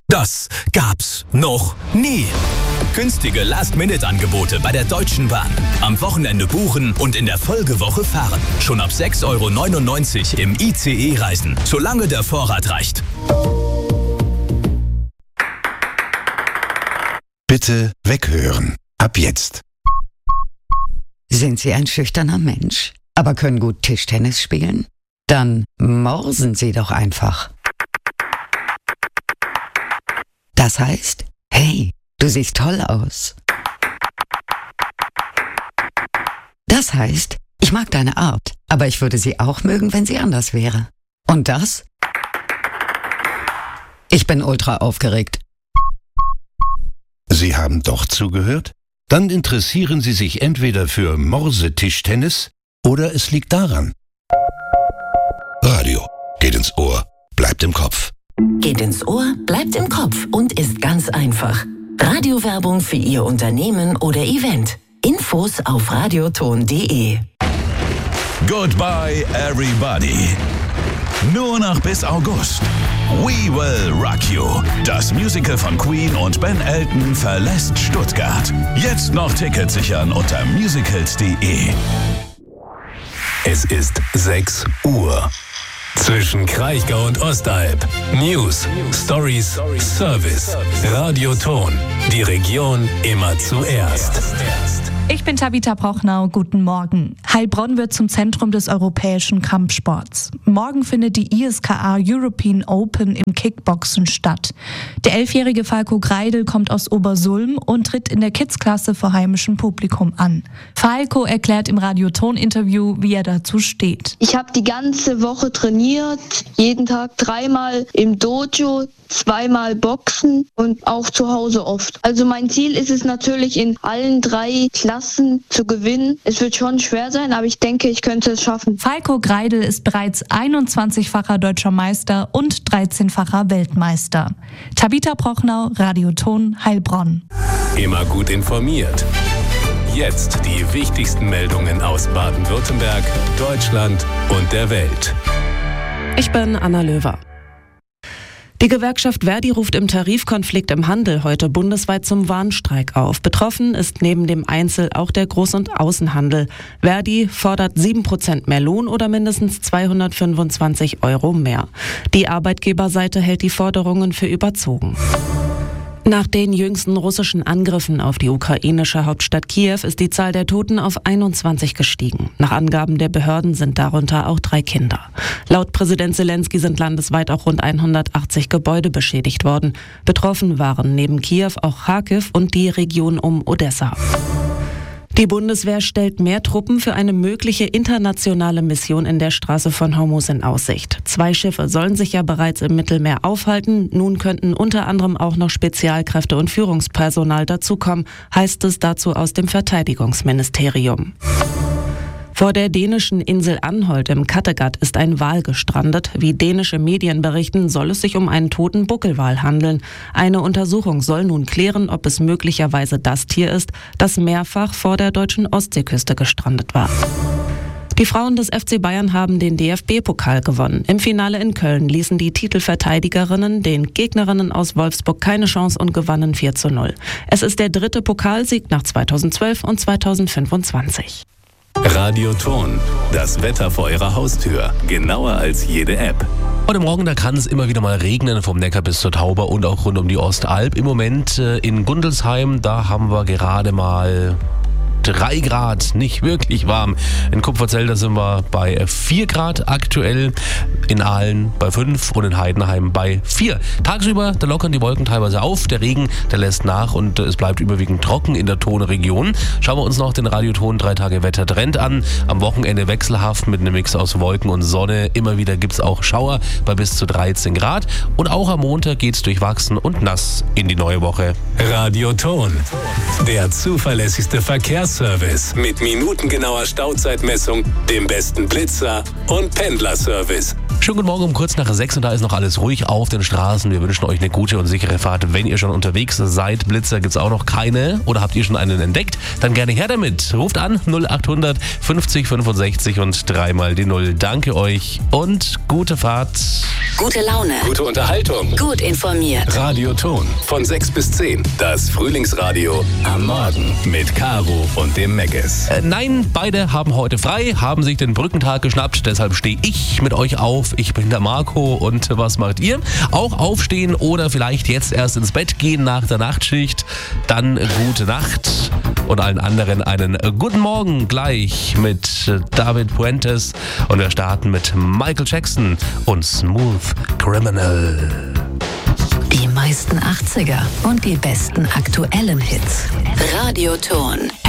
Das gab's noch nie. Günstige Last-Minute-Angebote bei der Deutschen Bahn. Am Wochenende buchen und in der Folgewoche fahren. Schon ab 6,99 € im ICE reisen, solange der Vorrat reicht. Bitte weghören. Ab jetzt. Sind Sie ein schüchterner Mensch, aber können gut Tischtennis spielen? Dann morsen Sie doch einfach. Das heißt, hey, du siehst toll aus. Das heißt, ich mag deine Art, aber ich würde sie auch mögen, wenn sie anders wäre. Und das? Ich bin ultra aufgeregt. Sie haben doch zugehört? Dann interessieren Sie sich entweder für Morsetischtennis oder es liegt daran. Radio geht ins Ohr, bleibt im Kopf. Geht ins Ohr, bleibt im Kopf und ist ganz einfach. Radiowerbung für Ihr Unternehmen oder Event. Infos auf radioton.de. Goodbye everybody. Nur noch bis August. We Will Rock You. Das Musical von Queen und Ben Elton verlässt Stuttgart. Jetzt noch Tickets sichern unter musicals.de. Es ist 6 Uhr. Zwischen Kraichgau und Ostalb. News, Stories, Service. Radioton. Die Region immer zuerst. Ich bin Tabita Prochnau, guten Morgen. Heilbronn wird zum Zentrum des europäischen Kampfsports. Morgen findet die ISKA European Open im Kickboxen statt. Der 11-jährige Falco Greidel kommt aus Obersulm und tritt in der Kids-Klasse vor heimischem Publikum an. Falco erklärt im Radioton-Interview, wie er dazu steht. Ich habe die ganze Woche trainiert, jeden Tag 3-mal im Dojo, 2-mal Boxen und auch zu Hause oft. Also mein Ziel ist es natürlich, in allen 3 Klassen zu gewinnen. Es wird schon schwer sein, aber ich denke, ich könnte es schaffen. Falco Greidel ist bereits 21-facher deutscher Meister und 13-facher Weltmeister. Tabita Prochnau, Radioton, Heilbronn. Immer gut informiert. Jetzt die wichtigsten Meldungen aus Baden-Württemberg, Deutschland und der Welt. Ich bin Anna Löwer. Die Gewerkschaft Verdi ruft im Tarifkonflikt im Handel heute bundesweit zum Warnstreik auf. Betroffen ist neben dem Einzel- auch der Groß- und Außenhandel. Verdi fordert 7% mehr Lohn oder mindestens 225 € mehr. Die Arbeitgeberseite hält die Forderungen für überzogen. Nach den jüngsten russischen Angriffen auf die ukrainische Hauptstadt Kiew ist die Zahl der Toten auf 21 gestiegen. Nach Angaben der Behörden sind darunter auch 3 Kinder. Laut Präsident Zelensky sind landesweit auch rund 180 Gebäude beschädigt worden. Betroffen waren neben Kiew auch Charkiw und die Region um Odessa. Die Bundeswehr stellt mehr Truppen für eine mögliche internationale Mission in der Straße von Hormuz in Aussicht. 2 Schiffe sollen sich ja bereits im Mittelmeer aufhalten. Nun könnten unter anderem auch noch Spezialkräfte und Führungspersonal dazukommen, heißt es dazu aus dem Verteidigungsministerium. Vor der dänischen Insel Anholt im Kattegat ist ein Wal gestrandet. Wie dänische Medien berichten, soll es sich um einen toten Buckelwal handeln. Eine Untersuchung soll nun klären, ob es möglicherweise das Tier ist, das mehrfach vor der deutschen Ostseeküste gestrandet war. Die Frauen des FC Bayern haben den DFB-Pokal gewonnen. Im Finale in Köln ließen die Titelverteidigerinnen den Gegnerinnen aus Wolfsburg keine Chance und gewannen 4:0. Es ist der 3. Pokalsieg nach 2012 und 2025. Radioton. Das Wetter vor Ihrer Haustür. Genauer als jede App. Heute Morgen, da kann es immer wieder mal regnen, vom Neckar bis zur Tauber und auch rund um die Ostalb. Im Moment in Gundelsheim, da haben wir gerade mal 3 Grad, nicht wirklich warm. In Kupferzell, da sind wir bei 4 Grad aktuell, in Aalen bei 5 und in Heidenheim bei 4. Tagsüber, da lockern die Wolken teilweise auf, der Regen, der lässt nach und es bleibt überwiegend trocken in der Tonregion. Schauen wir uns noch den Radioton 3 Tage Wettertrend an. Am Wochenende wechselhaft mit einem Mix aus Wolken und Sonne. Immer wieder gibt es auch Schauer bei bis zu 13 Grad. Und auch am Montag geht es durchwachsen und nass in die neue Woche. Radioton. Der zuverlässigste Verkehrsservice mit minutengenauer Stauzeitmessung, dem besten Blitzer und Pendlerservice. Schönen guten Morgen um kurz nach 6 und da ist noch alles ruhig auf den Straßen. Wir wünschen euch eine gute und sichere Fahrt, wenn ihr schon unterwegs seid. Blitzer gibt's auch noch keine oder habt ihr schon einen entdeckt? Dann gerne her damit. Ruft an 0800 50 65 und dreimal die 0. Danke euch und gute Fahrt. Gute Laune. Gute Unterhaltung. Gut informiert. Radio Ton von 6 bis 10. Das Frühlingsradio am Morgen mit Caro und dem Meggis. Nein, beide haben heute frei, haben sich den Brückentag geschnappt. Deshalb stehe ich mit euch auf. Ich bin der Marco und was macht ihr? Auch aufstehen oder vielleicht jetzt erst ins Bett gehen nach der Nachtschicht. Dann gute Nacht und allen anderen einen guten Morgen gleich mit David Puentes. Und wir starten mit Michael Jackson und Smooth Criminal. Die meisten 80er und die besten aktuellen Hits. Radioton.